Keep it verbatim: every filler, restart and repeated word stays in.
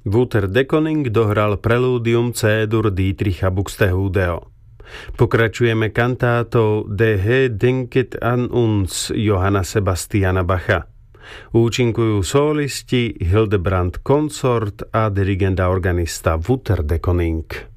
Wouter de Koning dohral prelúdium C-dur Dietricha Buxtehudeo. Pokračujeme kantátou De He denket an uns Johanna Sebastiana Bacha. Účinkujú solisti Hildebrand Consort a dirigent a organista Wouter de Koning.